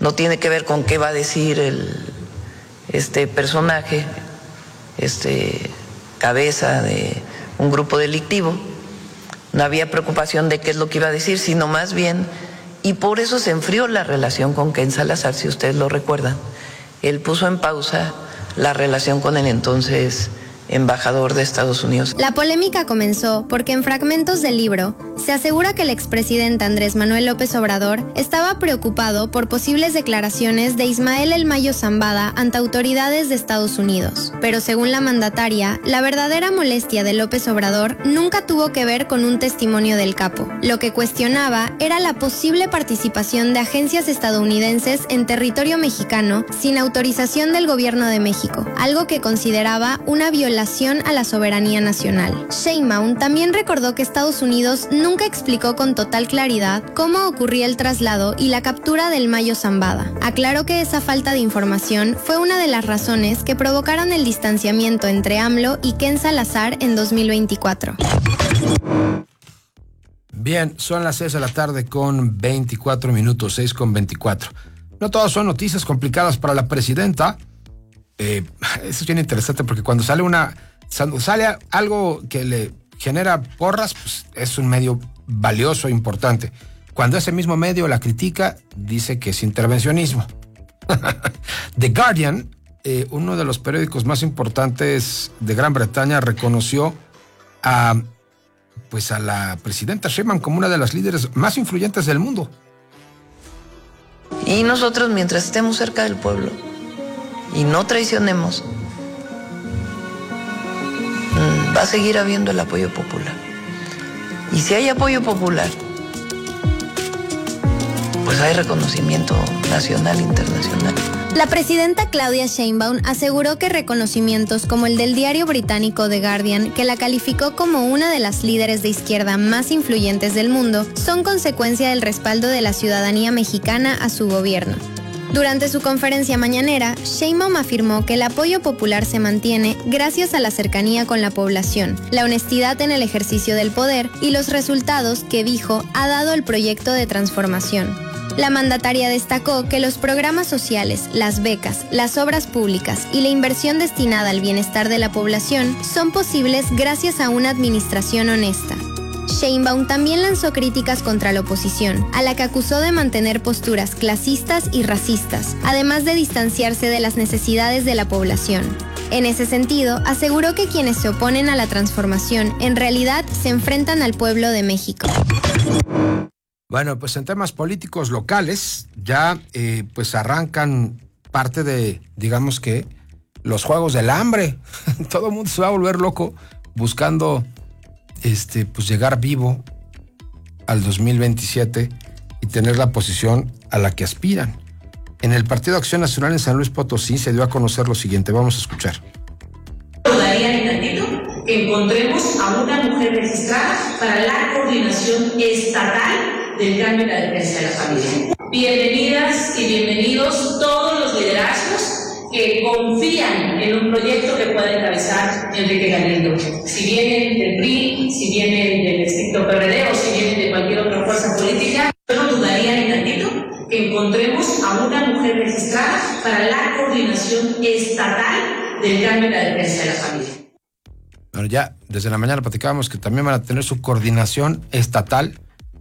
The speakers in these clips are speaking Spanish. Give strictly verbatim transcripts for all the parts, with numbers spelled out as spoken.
no tiene que ver con qué va a decir el, este personaje, este cabeza de un grupo delictivo. No había preocupación de qué es lo que iba a decir, sino más bien, y por eso se enfrió la relación con Ken Salazar, si ustedes lo recuerdan. Él puso en pausa la relación con el entonces embajador de Estados Unidos. La polémica comenzó porque en fragmentos del libro se asegura que el expresidente Andrés Manuel López Obrador estaba preocupado por posibles declaraciones de Ismael El Mayo Zambada ante autoridades de Estados Unidos. Pero según la mandataria, la verdadera molestia de López Obrador nunca tuvo que ver con un testimonio del capo. Lo que cuestionaba era la posible participación de agencias estadounidenses en territorio mexicano sin autorización del gobierno de México, algo que consideraba una violación a la soberanía nacional. Sheinbaum también recordó que Estados Unidos nunca explicó con total claridad cómo ocurría el traslado y la captura del Mayo Zambada. Aclaró que esa falta de información fue una de las razones que provocaron el distanciamiento entre AMLO y Ken Salazar en dos mil veinticuatro. Bien, son las seis de la tarde con veinticuatro minutos, seis con veinticuatro. No todas son noticias complicadas para la presidenta. Eh, eso es bien interesante porque cuando sale una cuando sale algo que le genera porras, pues es un medio valioso e importante. Cuando ese mismo medio la critica, dice que es intervencionismo. The Guardian, eh, uno de los periódicos más importantes de Gran Bretaña, reconoció a, pues a la presidenta Sheinbaum como una de las líderes más influyentes del mundo. Y nosotros, mientras estemos cerca del pueblo y no traicionemos, va a seguir habiendo el apoyo popular. Y si hay apoyo popular, pues hay reconocimiento nacional e internacional. La presidenta Claudia Sheinbaum aseguró que reconocimientos como el del diario británico The Guardian, que la calificó como una de las líderes de izquierda más influyentes del mundo, son consecuencia del respaldo de la ciudadanía mexicana a su gobierno. Durante su conferencia mañanera, Sheinbaum afirmó que el apoyo popular se mantiene gracias a la cercanía con la población, la honestidad en el ejercicio del poder y los resultados que, dijo, ha dado el proyecto de transformación. La mandataria destacó que los programas sociales, las becas, las obras públicas y la inversión destinada al bienestar de la población son posibles gracias a una administración honesta. Sheinbaum también lanzó críticas contra la oposición, a la que acusó de mantener posturas clasistas y racistas, además de distanciarse de las necesidades de la población. En ese sentido, aseguró que quienes se oponen a la transformación en realidad se enfrentan al pueblo de México. Bueno, pues en temas políticos locales ya eh, pues arrancan parte de, digamos que, los Juegos del Hambre. Todo el mundo se va a volver loco buscando este, pues llegar vivo al dos mil veintisiete y tener la posición a la que aspiran. En el Partido Acción Nacional en San Luis Potosí se dio a conocer lo siguiente, vamos a escuchar. Dudaría ni tantito que encontremos a una mujer registrada para la coordinación estatal del cambio en la defensa de la familia. Bienvenidas y bienvenidos todos los liderazgos que confían en un proyecto que puede encabezar Enrique Galindo. Si vienen del P R I, si vienen del estricto P R D o si vienen de cualquier otra fuerza política, yo no dudaría ni tantito que encontremos a una mujer registrada para la coordinación estatal del cambio en la defensa de la familia. Bueno, ya desde la mañana platicábamos que también van a tener su coordinación estatal,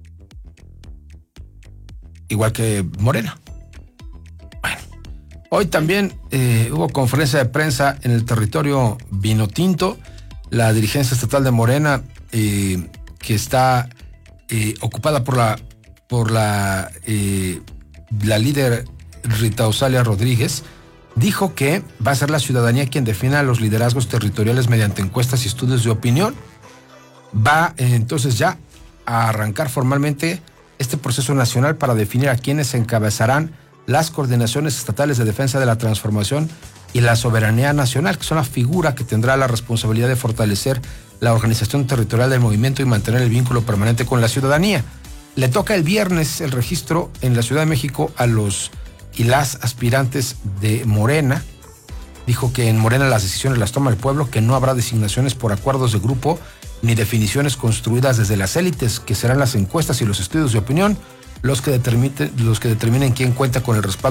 igual que Morena. Bueno, hoy también eh, hubo conferencia de prensa en el territorio Vinotinto. La dirigencia estatal de Morena, eh, que está eh, ocupada por la por la eh, la líder Rita Osalia Rodríguez, dijo que va a ser la ciudadanía quien defina los liderazgos territoriales mediante encuestas y estudios de opinión. Va eh, entonces ya a arrancar formalmente este proceso nacional para definir a quienes encabezarán las coordinaciones estatales de defensa de la transformación y la soberanía nacional, que son la figura que tendrá la responsabilidad de fortalecer la organización territorial del movimiento y mantener el vínculo permanente con la ciudadanía. Le toca el viernes el registro en la Ciudad de México a los y las aspirantes de Morena. Dijo que en Morena las decisiones las toma el pueblo, que no habrá designaciones por acuerdos de grupo ni definiciones construidas desde las élites, que serán las encuestas y los estudios de opinión los que determinen, los que determinen quién cuenta con el respaldo